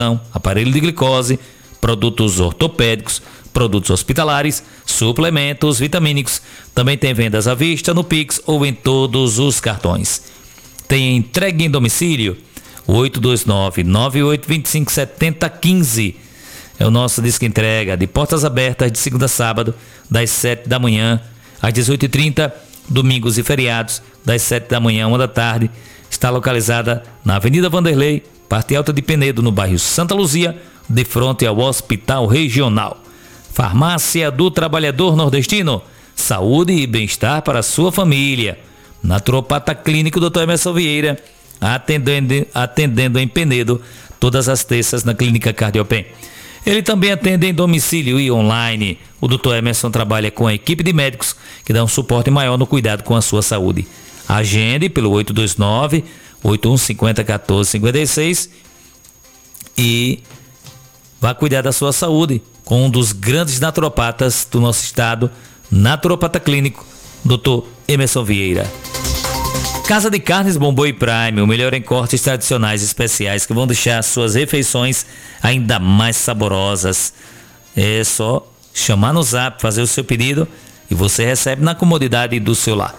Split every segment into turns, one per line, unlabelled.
aparelho de glicose, produtos ortopédicos, produtos hospitalares, suplementos vitamínicos. Também tem vendas à vista no Pix ou em todos os cartões. Tem entrega em domicílio, 829-9825-7015. É o nosso Disque Entrega, de portas abertas de segunda a sábado, das 7 da manhã às 18h30, domingos e feriados, das 7 da manhã à 1 da tarde. Está localizada na Avenida Vanderlei, parte alta de Penedo, no bairro Santa Luzia, de frente ao Hospital Regional. Farmácia do Trabalhador Nordestino, saúde e bem-estar para a sua família. Naturopata Clínico Dr. Emerson Vieira, atendendo em Penedo, todas as terças na Clínica Cardiopem. Ele também atende em domicílio e online. O Dr. Emerson trabalha com a equipe de médicos que dá um suporte maior no cuidado com a sua saúde. Agende pelo 829-8150-1456 e vá cuidar da sua saúde com um dos grandes naturopatas do nosso estado, Naturopata Clínico, Dr. Emerson Vieira. Casa de Carnes Bomboi Prime, o melhor em cortes tradicionais e especiais que vão deixar suas refeições ainda mais saborosas. É só chamar no Zap, fazer o seu pedido e você recebe na comodidade do seu lar.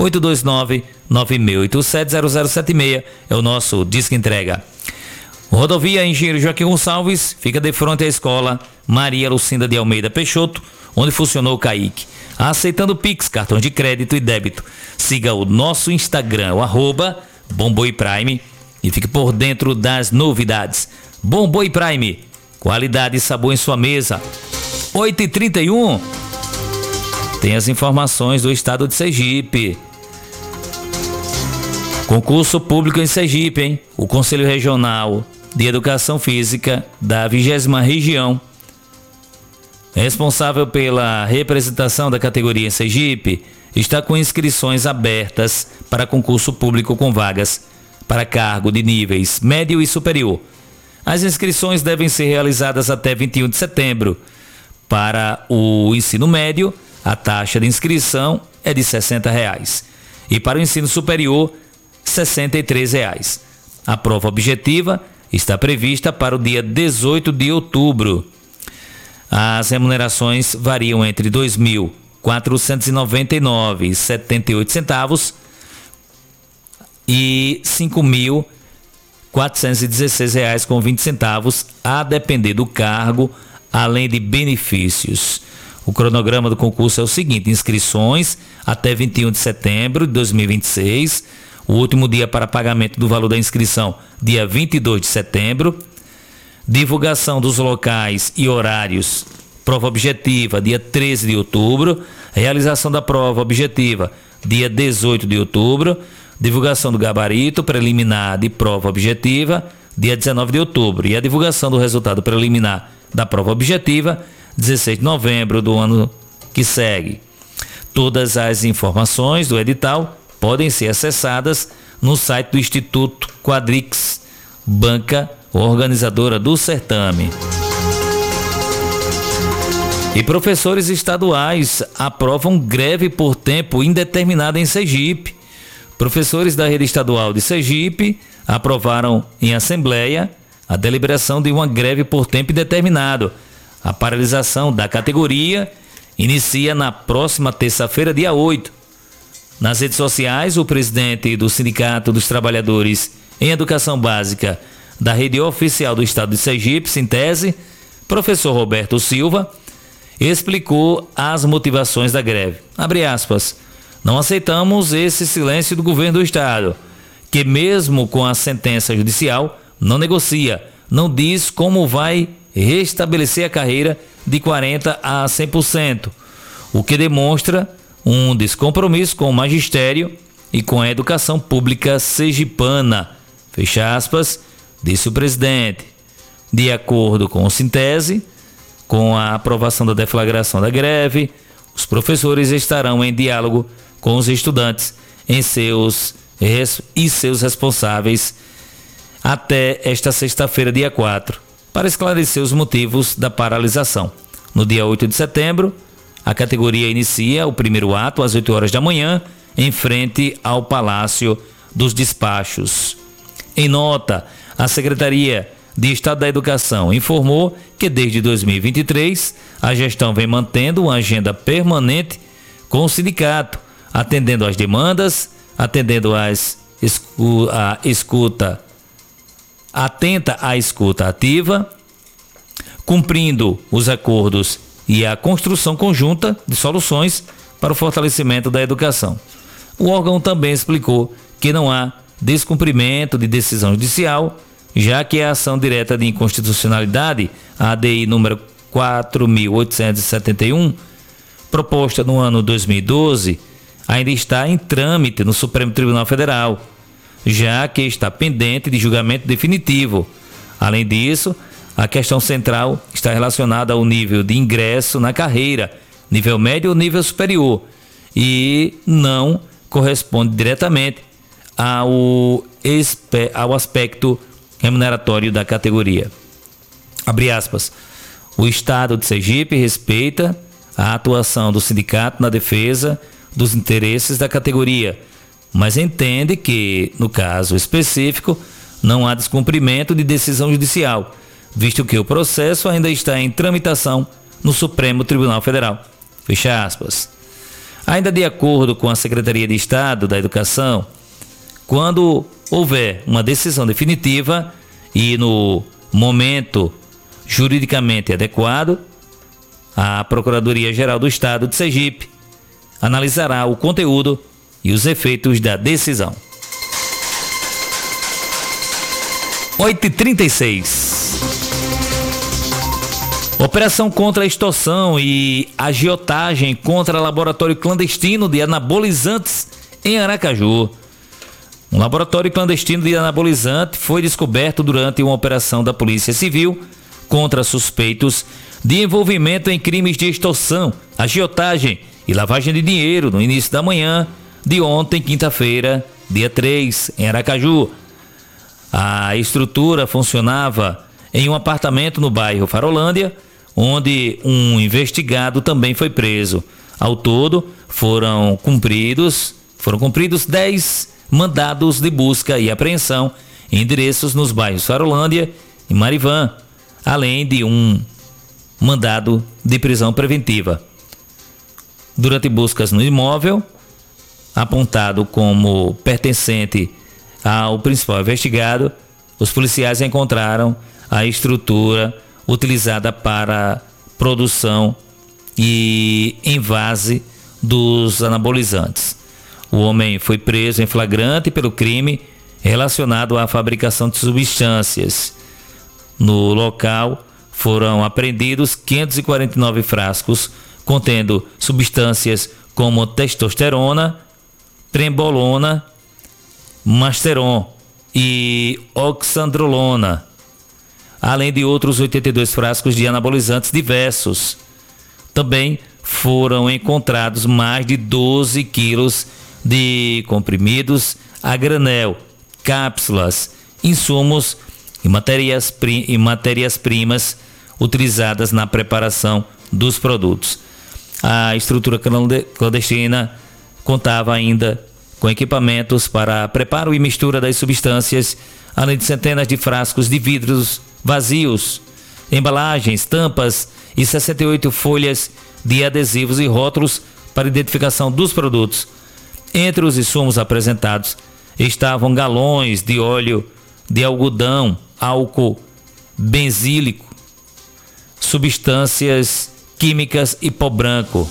829-9687-0076 é o nosso Disque Entrega. Rodovia Engenheiro Joaquim Gonçalves fica de frente à escola Maria Lucinda de Almeida Peixoto, onde funcionou o CAIC. Aceitando Pix, cartões de crédito e débito. Siga o nosso Instagram, o @Bomboi Prime, e fique por dentro das novidades. Bomboi Prime, qualidade e sabor em sua mesa. 8h31. Tem as informações do estado de Sergipe. Concurso público em Sergipe, hein? O Conselho Regional de Educação Física da 20ª Região, responsável pela representação da categoria em Sergipe, está com inscrições abertas para concurso público com vagas para cargo de níveis médio e superior. As inscrições devem ser realizadas até 21 de setembro. Para o ensino médio, a taxa de inscrição é de R$ 60,00 e para o ensino superior, R$ 63,00. A prova objetiva está prevista para o dia 18 de outubro. As remunerações variam entre R$ 2.499,78 e R$ 5.416,20, a depender do cargo, além de benefícios. O cronograma do concurso é o seguinte: inscrições até 21 de setembro de 2026, o último dia para pagamento do valor da inscrição, dia 22 de setembro, divulgação dos locais e horários, prova objetiva, dia 13 de outubro, realização da prova objetiva, dia 18 de outubro, divulgação do gabarito preliminar de prova objetiva, dia 19 de outubro, e a divulgação do resultado preliminar da prova objetiva, 16 de novembro do ano que segue. Todas as informações do edital podem ser acessadas no site do Instituto Quadrix, banca organizadora do certame. E professores estaduais aprovam greve por tempo indeterminado em Sergipe. Professores da rede estadual de Sergipe aprovaram em assembleia a deliberação de uma greve por tempo indeterminado. A paralisação da categoria inicia na próxima terça-feira, dia 8. Nas redes sociais, o presidente do Sindicato dos Trabalhadores em Educação Básica da Rede Oficial do Estado de Sergipe, Sintese, professor Roberto Silva, explicou as motivações da greve. Abre aspas: não aceitamos esse silêncio do governo do Estado, que mesmo com a sentença judicial, não negocia, não diz como vai restabelecer a carreira de 40% a 100%, o que demonstra um descompromisso com o magistério e com a educação pública sergipana. Fecha aspas, disse o presidente. De acordo com o Sintese, com a aprovação da deflagração da greve, os professores estarão em diálogo com os estudantes e seus responsáveis até esta sexta-feira, dia 4, para esclarecer os motivos da paralisação. No dia 8 de setembro, a categoria inicia o primeiro ato às 8 horas da manhã, em frente ao Palácio dos Despachos. Em nota, a Secretaria de Estado da Educação informou que desde 2023 a gestão vem mantendo uma agenda permanente com o sindicato, atendendo às demandas, atendendo a escuta atenta à escuta ativa, cumprindo os acordos e a construção conjunta de soluções para o fortalecimento da educação. O órgão também explicou que não há descumprimento de decisão judicial, já que a ação direta de inconstitucionalidade, a ADI número 4.871, proposta no ano 2012, ainda está em trâmite no Supremo Tribunal Federal, já que está pendente de julgamento definitivo. Além disso, a questão central está relacionada ao nível de ingresso na carreira, nível médio ou nível superior, e não corresponde diretamente ao aspecto remuneratório da categoria. Abre aspas. O Estado de Sergipe respeita a atuação do sindicato na defesa dos interesses da categoria, mas entende que, no caso específico, não há descumprimento de decisão judicial, visto que o processo ainda está em tramitação no Supremo Tribunal Federal. Fecha aspas. Ainda de acordo com a Secretaria de Estado da Educação, quando houver uma decisão definitiva e no momento juridicamente adequado, a Procuradoria-Geral do Estado de Sergipe analisará o conteúdo e os efeitos da decisão. 8h36. Operação contra a extorsão e agiotagem contra laboratório clandestino de anabolizantes em Aracaju. Um laboratório clandestino de anabolizante foi descoberto durante uma operação da Polícia Civil contra suspeitos de envolvimento em crimes de extorsão, agiotagem e lavagem de dinheiro no início da manhã de ontem, quinta-feira, dia 3, em Aracaju. A estrutura funcionava em um apartamento no bairro Farolândia, onde um investigado também foi preso. Ao todo, foram cumpridos 10 mandados de busca e apreensão em endereços nos bairros Farolândia e Marivã, além de um mandado de prisão preventiva. Durante buscas no imóvel, apontado como pertencente ao principal investigado, os policiais encontraram a estrutura utilizada para produção e envase dos anabolizantes. O homem foi preso em flagrante pelo crime relacionado à fabricação de substâncias. No local foram apreendidos 549 frascos contendo substâncias como testosterona, trembolona, masteron e oxandrolona, além de outros 82 frascos de anabolizantes diversos. Também foram encontrados mais de 12 quilos de comprimidos a granel, cápsulas, insumos e matérias-primas utilizadas na preparação dos produtos. A estrutura clandestina contava ainda com equipamentos para preparo e mistura das substâncias, além de centenas de frascos de vidros vazios, embalagens, tampas e 68 folhas de adesivos e rótulos para identificação dos produtos. Entre os insumos apresentados estavam galões de óleo de algodão, álcool benzílico, substâncias químicas e pó branco.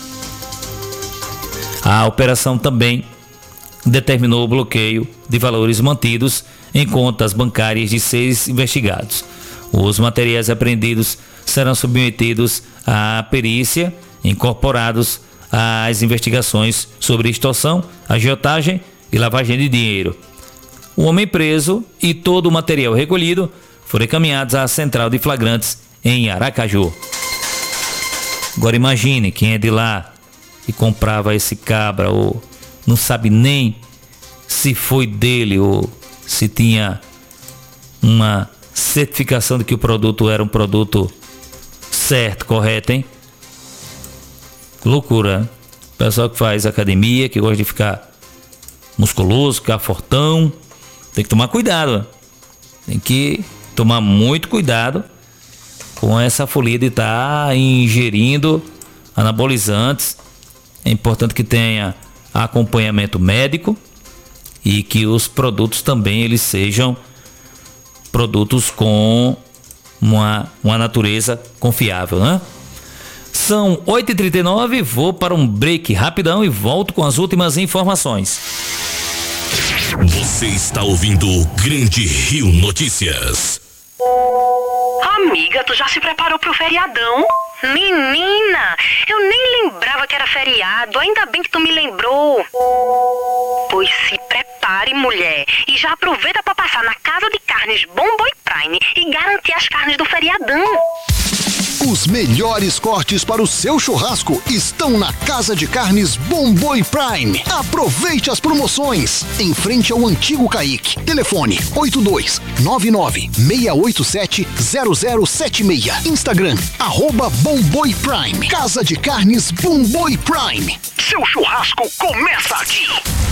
A operação também determinou o bloqueio de valores mantidos em contas bancárias de 6 investigados. Os materiais apreendidos serão submetidos à perícia, incorporados às investigações sobre extorsão, agiotagem e lavagem de dinheiro. O homem preso e todo o material recolhido foram encaminhados à central de flagrantes em Aracaju. Agora imagine quem é de lá e comprava esse cabra, ou não sabe nem se foi dele ou se tinha uma certificação de que o produto era um produto certo, correto, hein? Loucura, hein? Pessoal que faz academia, que gosta de ficar musculoso, ficar fortão, tem que tomar cuidado, tem que tomar muito cuidado com essa folia de estar ingerindo anabolizantes. É importante que tenha acompanhamento médico e que os produtos também eles sejam produtos com uma natureza confiável, né? São 8h39, vou para um break rapidão e volto com as últimas informações.
Você está ouvindo o Grande Rio Notícias.
Amiga, tu já se preparou pro feriadão? Menina, eu nem lembrava que era feriado, ainda bem que tu me lembrou. Pois se prepare, mulher, e já aproveita para passar na Casa de Carnes Bom Boi Prime e garantir as carnes do feriadão.
Os melhores cortes para o seu churrasco estão na Casa de Carnes Bom Boi Prime. Aproveite as promoções. Em frente ao antigo Caique. Telefone 8299-687-0076. Instagram, @Bom Boi Prime. Casa de Carnes Bom Boi Prime. Seu churrasco começa aqui.